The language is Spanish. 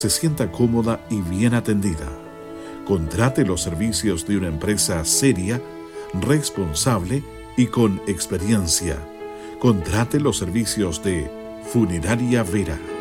se sienta cómoda y bien atendida. Contrate los servicios de una empresa seria, responsable y con experiencia. Contrate los servicios de Funeraria Vera.